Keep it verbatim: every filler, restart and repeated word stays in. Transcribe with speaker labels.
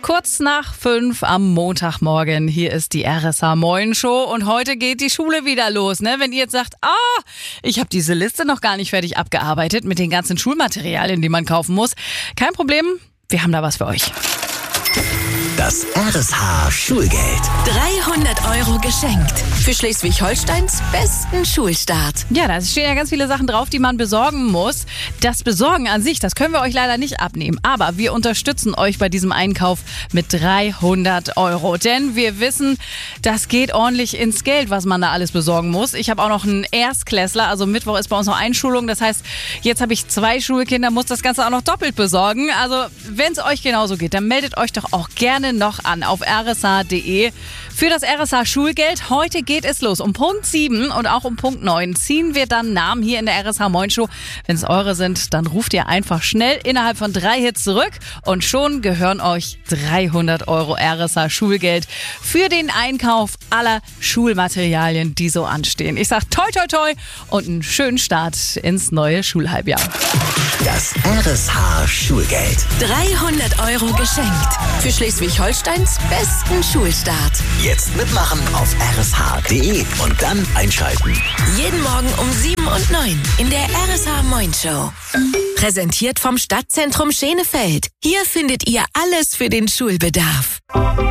Speaker 1: Kurz nach fünf am Montagmorgen. Hier ist die R S H Moin Show und heute geht die Schule wieder los. Ne? Wenn ihr jetzt sagt, ah, ich habe diese Liste noch gar nicht fertig abgearbeitet mit den ganzen Schulmaterialien, die man kaufen muss. Kein Problem, wir haben da was für euch.
Speaker 2: Das R S H Schulgeld.
Speaker 3: dreihundert Euro geschenkt. Für Schleswig-Holsteins besten Schulstart.
Speaker 1: Ja, da stehen ja ganz viele Sachen drauf, die man besorgen muss. Das Besorgen an sich, das können wir euch leider nicht abnehmen. Aber wir unterstützen euch bei diesem Einkauf mit dreihundert Euro. Denn wir wissen, das geht ordentlich ins Geld, was man da alles besorgen muss. Ich habe auch noch einen Erstklässler. Also Mittwoch ist bei uns noch Einschulung. Das heißt, jetzt habe ich zwei Schulkinder, muss das Ganze auch noch doppelt besorgen. Also wenn es euch genauso geht, dann meldet euch doch auch gerne noch an auf r s h punkt d e für das R S H Schulgeld. Heute geht es los. Um Punkt sieben und auch um Punkt neun ziehen wir dann Namen hier in der R S H Moin Show. Wenn es eure sind, dann ruft ihr einfach schnell innerhalb von drei Hits zurück und schon gehören euch dreihundert Euro R S H Schulgeld für den Einkauf aller Schulmaterialien, die so anstehen. Ich sag toi toi toi und einen schönen Start ins neue Schulhalbjahr.
Speaker 2: Das R S H Schulgeld.
Speaker 3: dreihundert Euro geschenkt. Für Schleswig-Holsteins besten Schulstart.
Speaker 2: Jetzt mitmachen auf r s h punkt d e und dann einschalten.
Speaker 3: Jeden Morgen um sieben und neun in der R S H Moin Show. Präsentiert vom Stadtzentrum Schenefeld. Hier findet ihr alles für den Schulbedarf.